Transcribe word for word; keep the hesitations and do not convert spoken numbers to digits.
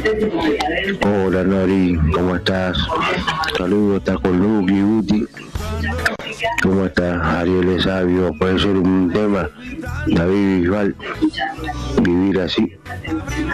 Hola Nori, ¿cómo estás? Saludos, estás con Luqui, Guti. ¿Cómo estás? Ariel es sabio, puede ser un tema. David Bisbal, vivir así.